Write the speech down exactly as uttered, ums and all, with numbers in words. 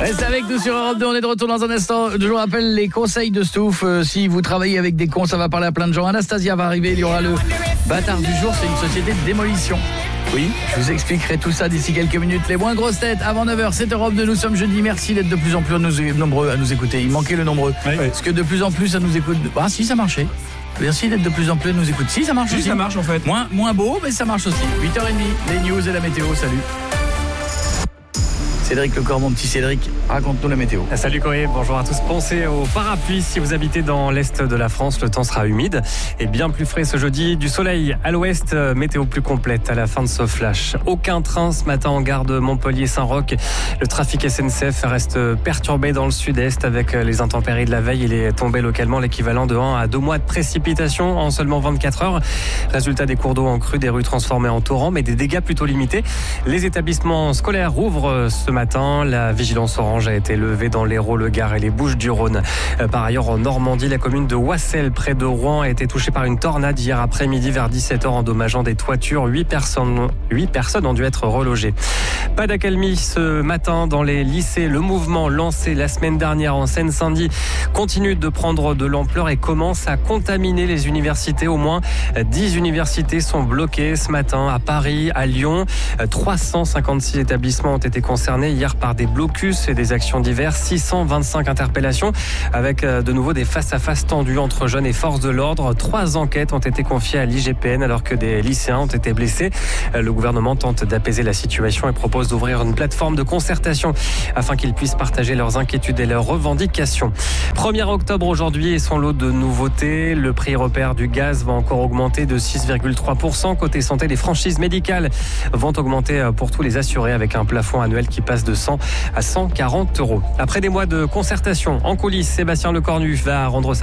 Restez avec nous sur Europe deux, on est de retour dans un instant. Je vous rappelle les conseils de Stouff. Euh, si vous travaillez avec des cons, ça va parler à plein de gens. Anastasia va arriver, il y aura le bâtard du jour, c'est une société de démolition. Oui, je vous expliquerai tout ça d'ici quelques minutes. Les moins grosses têtes, avant neuf heures, c'est Europe deux, nous sommes jeudi. Merci d'être de plus en plus nombreux à nous écouter. Il manquait le nombreux. Oui. Parce que de plus en plus, ça nous écoute. Ah si, ça marchait. Merci d'être de plus en plus à nous écouter. Si, ça marche si, aussi. ça marche en fait. Moins, moins beau, mais ça marche aussi. huit heures trente, les news et la météo, salut. Cédric Lecor, mon petit Cédric, raconte-nous la météo. Salut Corée, bonjour à tous. Pensez au parapluie si vous habitez dans l'est de la France. Le temps sera humide et bien plus frais ce jeudi. Du soleil à l'ouest, météo plus complète à la fin de ce flash. Aucun train ce matin en gare de Montpellier-Saint-Roch. Le trafic S N C F reste perturbé dans le sud-est avec les intempéries de la veille. Il est tombé localement l'équivalent de un à deux mois de précipitation en seulement vingt-quatre heures. Résultat, des cours d'eau en crue, des rues transformées en torrents, mais des dégâts plutôt limités. Les établissements scolaires rouvrent ce matin. La vigilance orange a été levée dans l'Hérault, le Gard et les Bouches-du-Rhône. Par ailleurs, en Normandie, la commune de Wassel, près de Rouen, a été touchée par une tornade hier après-midi vers dix-sept heures, endommageant des toitures. Huit personnes, huit personnes ont dû être relogées. Pas d'accalmie ce matin dans les lycées. Le mouvement lancé la semaine dernière en Seine-Saint-Denis continue de prendre de l'ampleur et commence à contaminer les universités. Au moins dix universités sont bloquées ce matin à Paris, à Lyon. trois cent cinquante-six établissements ont été concernés hier par des blocus et des actions diverses. six cent vingt-cinq interpellations avec de nouveau des face-à-face tendus entre jeunes et forces de l'ordre. Trois enquêtes ont été confiées à l'I G P N alors que des lycéens ont été blessés. Le gouvernement tente d'apaiser la situation et propose d'ouvrir une plateforme de concertation afin qu'ils puissent partager leurs inquiétudes et leurs revendications. premier octobre aujourd'hui et son lot de nouveautés. Le prix repère du gaz va encore augmenter de six virgule trois pour cent. Côté santé, les franchises médicales vont augmenter pour tous les assurés avec un plafond annuel qui passe de cent à cent quarante euros. Après des mois de concertation en coulisses, Sébastien Lecornu va rendre sa